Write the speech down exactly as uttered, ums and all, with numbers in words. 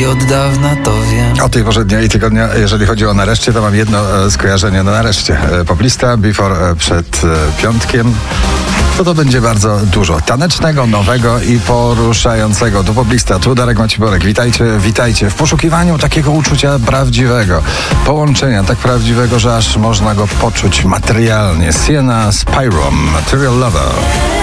i od dawna to wiem. O tej porze dnia i tygodnia, jeżeli chodzi o nareszcie, to mam jedno e, skojarzenie. No nareszcie. E, poplista, before e, przed e, piątkiem. To to będzie bardzo dużo tanecznego, nowego i poruszającego. Tu poplista, tu Darek Maciborek. Witajcie, witajcie. W poszukiwaniu takiego uczucia prawdziwego. Połączenia tak prawdziwego, że aż można go poczuć materialnie. Sienna Spyro, Material Lover.